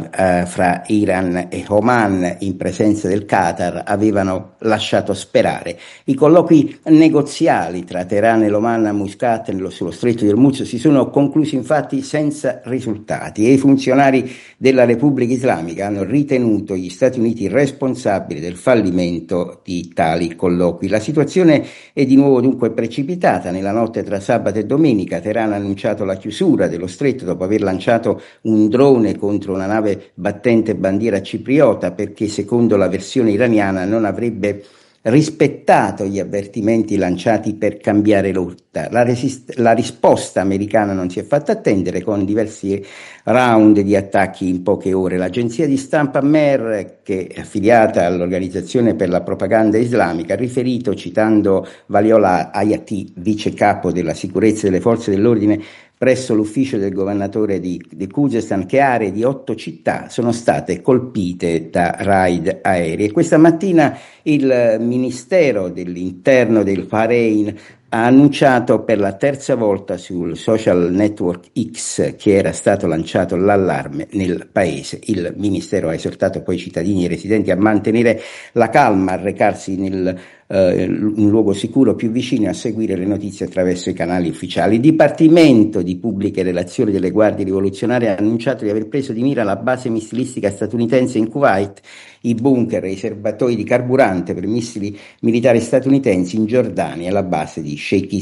fra Iran e Oman in presenza del Qatar avevano lasciato sperare. I colloqui negoziali tra Teheran e l'Oman a Muscat sullo stretto di Hormuz si sono conclusi infatti senza risultati e i funzionari della Repubblica Islamica hanno ritenuto gli Stati Uniti responsabili del fallimento di tali colloqui. La situazione è di nuovo dunque precipitata. Nella notte tra sabato e domenica Teheran ha annunciato la chiusura dello stretto dopo aver lanciato un drone contro una nave battente bandiera cipriota perché, secondo la versione iraniana, non avrebbe rispettato gli avvertimenti lanciati per cambiare rotta. La risposta americana non si è fatta attendere, con diversi round di attacchi in poche ore. L'agenzia di stampa MER, che è affiliata all'Organizzazione per la Propaganda Islamica, ha riferito, citando Valiola Ayati, vice capo della sicurezza delle forze dell'ordine presso l'ufficio del governatore di Khuzestan, che aree di 8 città sono state colpite da raid aerei. E questa mattina il Ministero dell'Interno del Bahrain ha annunciato per la terza volta sul social network X che era stato lanciato l'allarme nel paese. Il Ministero ha esortato poi i cittadini e i residenti a mantenere la calma, a recarsi in un luogo sicuro più vicino e a seguire le notizie attraverso i canali ufficiali. Il Dipartimento di Pubbliche Relazioni delle Guardie Rivoluzionarie ha annunciato di aver preso di mira la base missilistica statunitense in Kuwait, i bunker e i serbatoi di carburante per missili militari statunitensi in Giordania e la base di Sheikh Issa.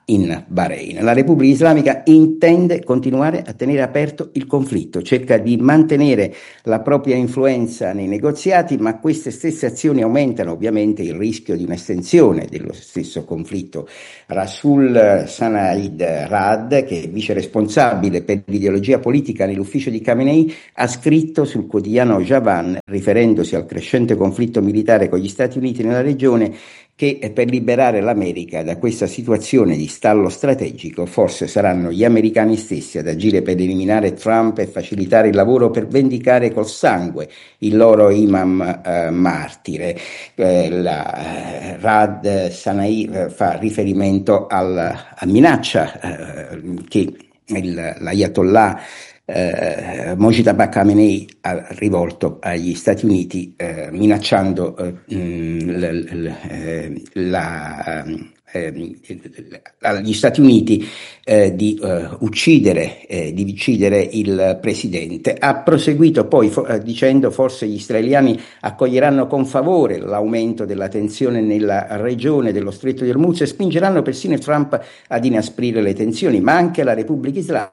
in Bahrain. La Repubblica Islamica intende continuare a tenere aperto il conflitto, cerca di mantenere la propria influenza nei negoziati, ma queste stesse azioni aumentano ovviamente il rischio di un'estensione dello stesso conflitto. Rasul Sanaid Rad, che è vice responsabile per l'ideologia politica nell'ufficio di Khamenei, ha scritto sul quotidiano Javan, riferendosi al crescente conflitto militare con gli Stati Uniti nella regione, che per liberare l'America da questa situazione di stallo strategico forse saranno gli americani stessi ad agire per eliminare Trump e facilitare il lavoro per vendicare col sangue il loro imam martire. Rad Sanai fa riferimento alla minaccia che l'Ayatollah Mojtaba Khamenei ha rivolto agli Stati Uniti, minacciando agli Stati Uniti di uccidere il presidente. Ha proseguito poi dicendo: forse gli israeliani accoglieranno con favore l'aumento della tensione nella regione dello Stretto di Hormuz e spingeranno persino Trump ad inasprire le tensioni, ma anche la Repubblica Islamica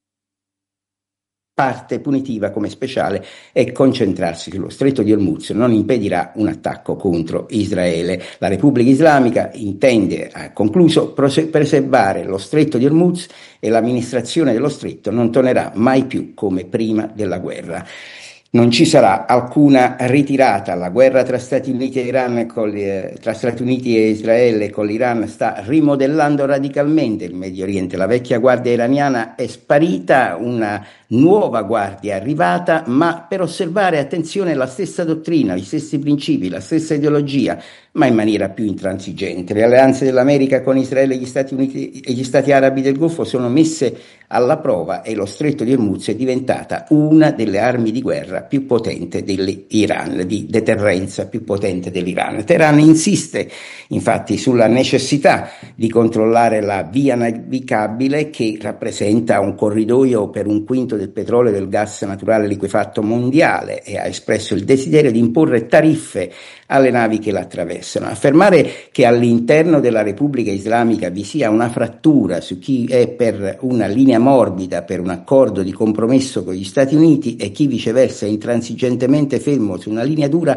parte punitiva come speciale e concentrarsi sullo Stretto di Hormuz non impedirà un attacco contro Israele. La Repubblica Islamica intende, ha concluso, preservare lo Stretto di Hormuz e l'amministrazione dello Stretto non tornerà mai più come prima della guerra. Non ci sarà alcuna ritirata. La guerra tra Stati Uniti e Iran, tra Stati Uniti e Israele con l'Iran sta rimodellando radicalmente il Medio Oriente. La vecchia guardia iraniana è sparita, una nuova guardia è arrivata, ma per osservare, attenzione, la stessa dottrina, gli stessi principi, la stessa ideologia, ma in maniera più intransigente. Le alleanze dell'America con Israele e gli Stati Uniti e gli Stati arabi del Golfo sono messe alla prova e lo Stretto di Hormuz è diventata una delle armi di guerra più potente dell'Iran, di deterrenza più potente dell'Iran. Teheran insiste infatti sulla necessità di controllare la via navigabile, che rappresenta un corridoio per un quinto del petrolio e del gas naturale liquefatto mondiale, e ha espresso il desiderio di imporre tariffe alle navi che la attraversano. Affermare che all'interno della Repubblica Islamica vi sia una frattura su chi è per una linea morbida, per un accordo di compromesso con gli Stati Uniti, e chi viceversa è intransigentemente fermo su una linea dura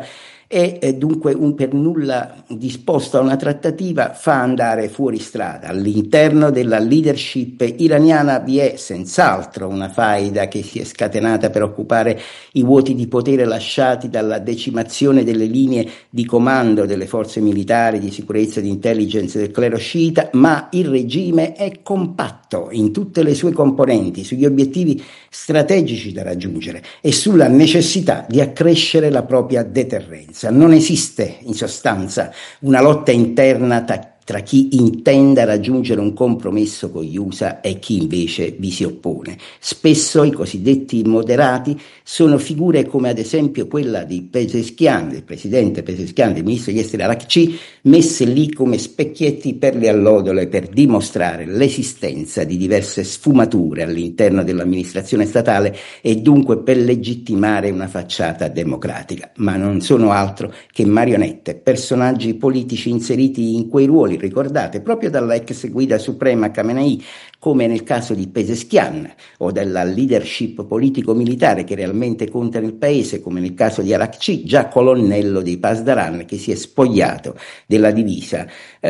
e dunque per nulla disposto a una trattativa, fa andare fuori strada. All'interno della leadership iraniana vi è senz'altro una faida che si è scatenata per occupare i vuoti di potere lasciati dalla decimazione delle linee di comando delle forze militari, di sicurezza e di intelligence del clero sciita, ma il regime è compatto in tutte le sue componenti sugli obiettivi strategici da raggiungere e sulla necessità di accrescere la propria deterrenza. Non esiste in sostanza una lotta interna tra chi intenda raggiungere un compromesso con gli USA e chi invece vi si oppone. Spesso i cosiddetti moderati sono figure come ad esempio quella di Pezeshkian, del presidente Pezeshkian, del ministro degli esteri Arakci, messe lì come specchietti per le allodole per dimostrare l'esistenza di diverse sfumature all'interno dell'amministrazione statale e dunque per legittimare una facciata democratica. Ma non sono altro che marionette, personaggi politici inseriti in quei ruoli, ricordate, proprio dalla ex guida suprema Khamenei, come nel caso di Pezeshkian, o della leadership politico-militare che realmente conta nel paese, come nel caso di Arakci, già colonnello dei Pasdaran, che si è spogliato della divisa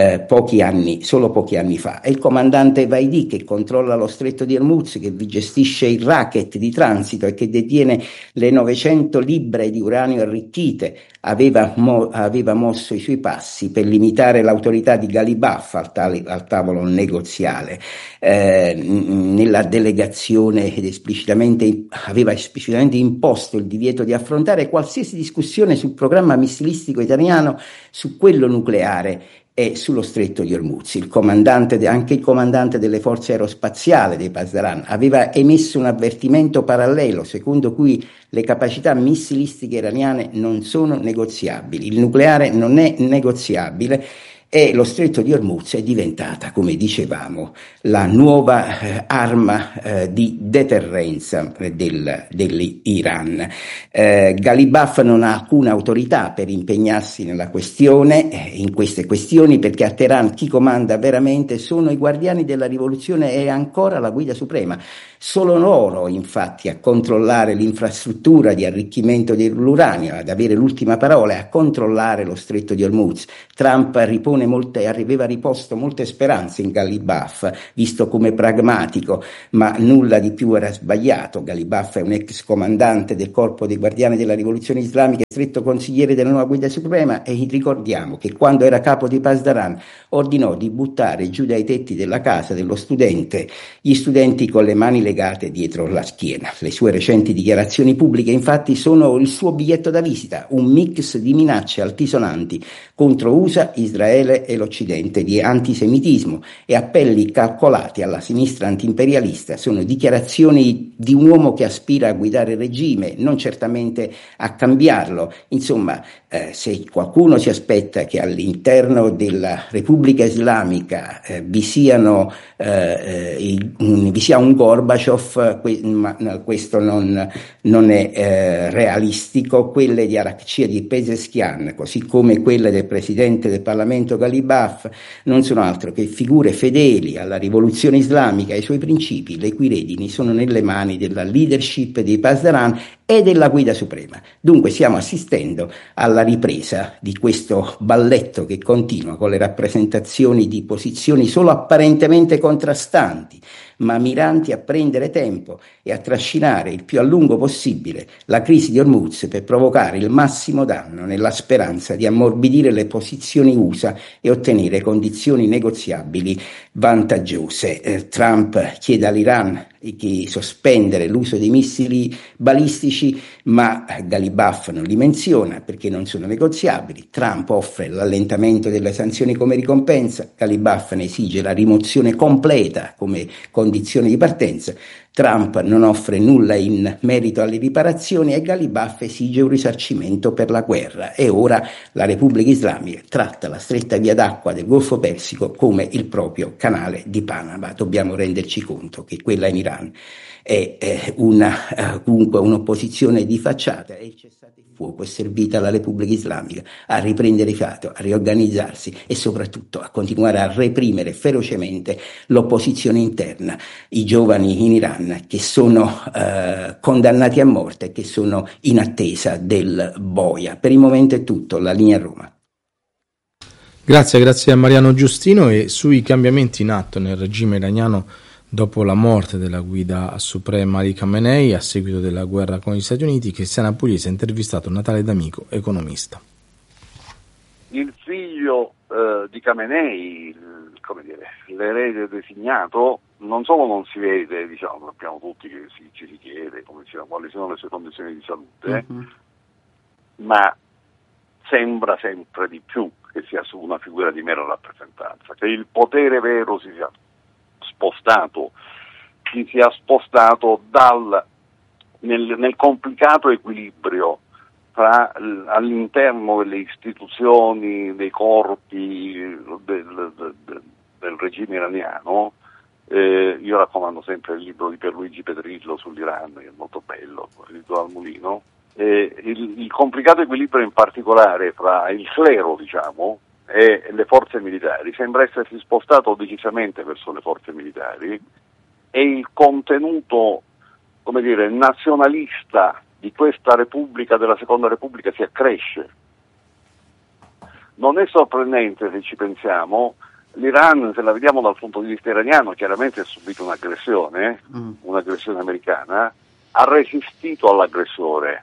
solo pochi anni fa. È il comandante Vaidi, che controlla lo Stretto di Hormuz, che vi gestisce il racket di transito e che detiene le 900 libbre di uranio arricchite, aveva mosso i suoi passi per limitare l'autorità di Ghalibaf al tavolo negoziale. Nella delegazione aveva esplicitamente imposto il divieto di affrontare qualsiasi discussione sul programma missilistico italiano, su quello nucleare e sullo Stretto di Hormuz. Anche il comandante delle forze aerospaziali dei Pasdaran aveva emesso un avvertimento parallelo secondo cui le capacità missilistiche iraniane non sono negoziabili. Il nucleare non è negoziabile e lo stretto di Hormuz è diventata, come dicevamo, la nuova arma di deterrenza dell'Iran. Ghalibaf non ha alcuna autorità per impegnarsi nella questione, in queste questioni, perché a Teheran chi comanda veramente sono i guardiani della rivoluzione e ancora la guida suprema. Solo loro, infatti, a controllare l'infrastruttura di arricchimento dell'uranio, ad avere l'ultima parola e a controllare lo stretto di Hormuz. Trump aveva riposto molte speranze in Ghalibaf, visto come pragmatico, ma nulla di più era sbagliato. Ghalibaf è un ex comandante del corpo dei guardiani della rivoluzione islamica e stretto consigliere della nuova guida suprema, e ricordiamo che quando era capo di Pasdaran ordinò di buttare giù dai tetti della casa dello studente gli studenti con le mani legate dietro la schiena. Le sue recenti dichiarazioni pubbliche infatti sono il suo biglietto da visita, un mix di minacce altisonanti contro USA, Israele e l'Occidente, di antisemitismo e appelli calcolati alla sinistra antiimperialista. Sono dichiarazioni di un uomo che aspira a guidare il regime, non certamente a cambiarlo. Insomma, se qualcuno si aspetta che all'interno della Repubblica Islamica vi sia un Gorbaciov, questo non è realistico. Quelle di Arakci e di Pezeshkian, così come quelle del presidente del Parlamento Ghalibaf, non sono altro che figure fedeli alla rivoluzione islamica e ai suoi principi, le cui redini sono nelle mani della leadership di Pasdaran e della guida suprema. Dunque stiamo assistendo alla ripresa di questo balletto che continua con le rappresentazioni di posizioni solo apparentemente contrastanti, ma miranti a prendere tempo e a trascinare il più a lungo possibile la crisi di Hormuz per provocare il massimo danno, nella speranza di ammorbidire le posizioni USA e ottenere condizioni negoziabili vantaggiose. Trump chiede all'Iran di sospendere l'uso dei missili balistici, ma Ghalibaf non li menziona perché non sono negoziabili. Trump offre l'allentamento delle sanzioni come ricompensa, Ghalibaf ne esige la rimozione completa come condizione di partenza. Trump non offre nulla in merito alle riparazioni e Ghalibaf esige un risarcimento per la guerra. E ora la Repubblica Islamica tratta la stretta via d'acqua del Golfo Persico come il proprio canale di Panama. Dobbiamo renderci conto che quella in Iran è comunque un'opposizione di facciata, e il cessate il fuoco è servita alla Repubblica Islamica a riprendere fiato, a riorganizzarsi e soprattutto a continuare a reprimere ferocemente l'opposizione interna, i giovani in Iran che sono condannati a morte e che sono in attesa del boia. Per il momento è tutto, la linea a Roma. Grazie a Mariano Giustino. E sui cambiamenti in atto nel regime iraniano dopo la morte della guida suprema Ali Khamenei a seguito della guerra con gli Stati Uniti, Cristiana Pugliese ha intervistato Natale D'Amico, economista. Il figlio di Khamenei, come dire, l'erede designato, non solo non si vede, diciamo, sappiamo tutti che ci si chiede quali sono le sue condizioni di salute, ma sembra sempre di più che sia su una figura di mera rappresentanza, che il potere vero si sia spostato nel complicato equilibrio tra all'interno delle istituzioni, dei corpi del regime iraniano. Io raccomando sempre il libro di Pierluigi Pedrillo sull'Iran, che è molto bello, edito al Mulino. Il complicato equilibrio in particolare fra il clero, diciamo, e le forze militari sembra essersi spostato decisamente verso le forze militari, e il contenuto, come dire, nazionalista di questa Repubblica, della Seconda Repubblica, si accresce. Non è sorprendente se ci pensiamo. L'Iran, se la vediamo dal punto di vista iraniano, chiaramente ha subito un'aggressione americana, ha resistito all'aggressore.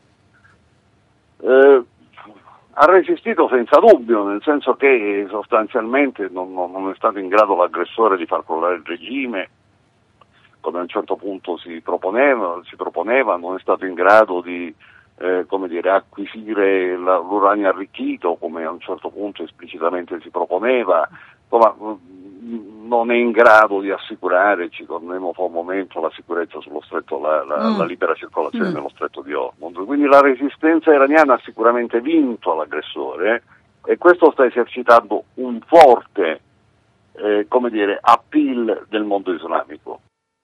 Ha resistito senza dubbio, nel senso che sostanzialmente non è stato in grado l'aggressore di far crollare il regime, come a un certo punto si proponeva, non è stato in grado di acquisire l'uranio arricchito, come a un certo punto esplicitamente si proponeva, non è in grado di assicurare, ci torneremo fra un momento, la sicurezza sullo stretto, la libera circolazione nello stretto di Hormuz. Quindi la resistenza iraniana ha sicuramente vinto all'aggressore, e questo sta esercitando un forte appeal del mondo islamico.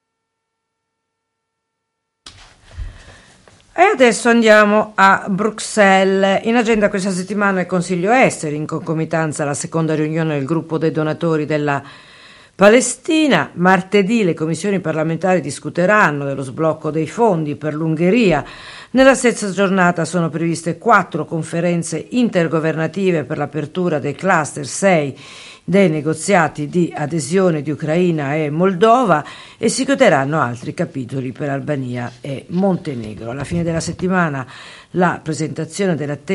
E adesso andiamo a Bruxelles. In agenda questa settimana il Consiglio Esteri, in concomitanza alla seconda riunione del gruppo dei donatori della Palestina. Martedì le commissioni parlamentari discuteranno dello sblocco dei fondi per l'Ungheria. Nella stessa giornata sono previste 4 conferenze intergovernative per l'apertura dei cluster 6 dei negoziati di adesione di Ucraina e Moldova e si chiuderanno altri capitoli per Albania e Montenegro. Alla fine della settimana la presentazione della